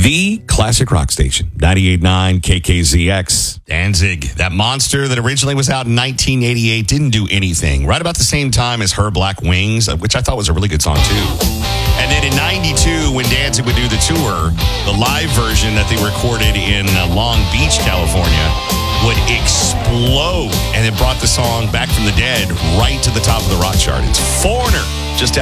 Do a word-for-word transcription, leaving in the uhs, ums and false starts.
The classic rock station, ninety-eight point nine K K Z X. Danzig, that monster that originally was out in nineteen eighty-eight, didn't do anything. Right about the same time as Her Black Wings, which I thought was a really good song, too. And then in ninety-two, when Danzig would do the tour, the live version that they recorded in uh, Long Beach, California, would explode. And it brought the song Back from the Dead right to the top of the rock chart. It's Foreigner, just after